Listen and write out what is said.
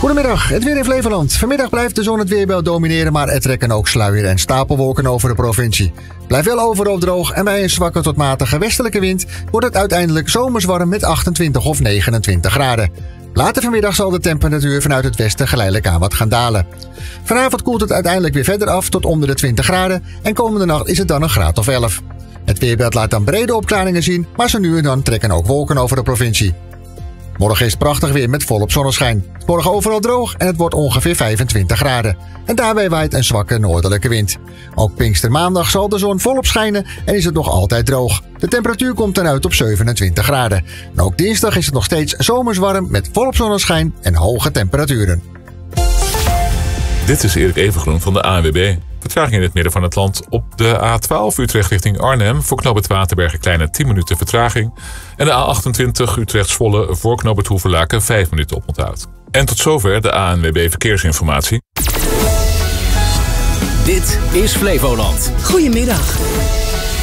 Goedemiddag, het weer in Flevoland. Vanmiddag blijft de zon het weerbeeld domineren, maar er trekken ook sluier- en stapelwolken over de provincie. Blijft wel overal droog en bij een zwakke tot matige westelijke wind wordt het uiteindelijk zomers warm met 28 of 29 graden. Later vanmiddag zal de temperatuur vanuit het westen geleidelijk aan wat gaan dalen. Vanavond koelt het uiteindelijk weer verder af tot onder de 20 graden en komende nacht is het dan een graad of 11. Het weerbeeld laat dan brede opklaringen zien, maar zo nu en dan trekken ook wolken over de provincie. Morgen is het prachtig weer met volop zonneschijn. Morgen overal droog en het wordt ongeveer 25 graden. En daarbij waait een zwakke noordelijke wind. Ook Pinkstermaandag zal de zon volop schijnen en is het nog altijd droog. De temperatuur komt dan uit op 27 graden. En ook dinsdag is het nog steeds zomers warm met volop zonneschijn en hoge temperaturen. Dit is Erik Evengroen van de ANWB. Vertraging in het midden van het land op de A12 Utrecht richting Arnhem. Voor knooppunt Waterberg een kleine 10 minuten vertraging. En de A28 Utrecht-Zwolle voor knooppunt Hoevelaken 5 minuten oponthoud. En tot zover de ANWB Verkeersinformatie. Dit is Flevoland. Goedemiddag.